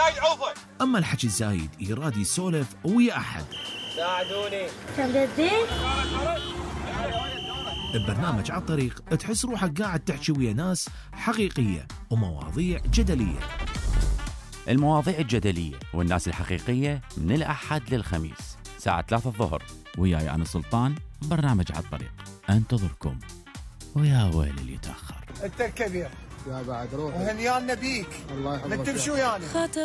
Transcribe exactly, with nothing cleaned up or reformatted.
زايد عوفه. أما الحكي الزايد يراد يسولف ويا أحد. ساعدوني. كم جديد؟ ببرنامج على الطريق تحس روحك قاعد تحكي ويا ناس حقيقية ومواضيع جدلية. المواضيع الجدلية والناس الحقيقية من الأحد للخميس ساعة ثلاثة الظهر، وياي أنا سلطان. برنامج على الطريق أنتظركم، ويا ويل اللي يتأخر. انت الكبير يا بعد روح وهنيانا بيك. الله يحفظك. من تمشي ويانا.